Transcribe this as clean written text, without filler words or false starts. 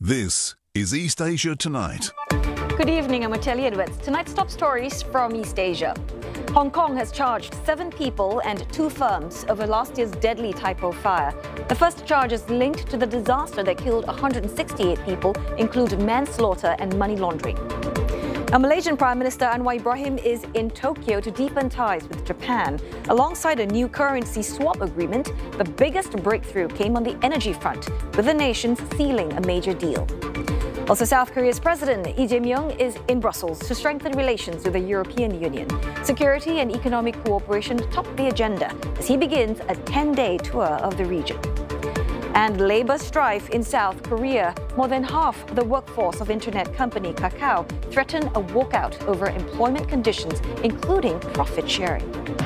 This is East Asia Tonight. Good evening, I'm Kelly Edwards. Tonight's top stories from East Asia. Hong Kong has charged 7 people and 2 firms over last year's deadly Typo fire. The first charges linked to the disaster that killed 168 people include manslaughter and money laundering. Now, Malaysian Prime Minister Anwar Ibrahim is in Tokyo to deepen ties with Japan. Alongside a new currency swap agreement, the biggest breakthrough came on the energy front, with the nations sealing a major deal. Also, South Korea's President Lee Jae-myung is in Brussels to strengthen relations with the European Union. Security and economic cooperation top the agenda as he begins a 10-day tour of the region. And labor strife in South Korea. More than half the workforce of internet company Kakao threaten a walkout over employment conditions, including profit sharing.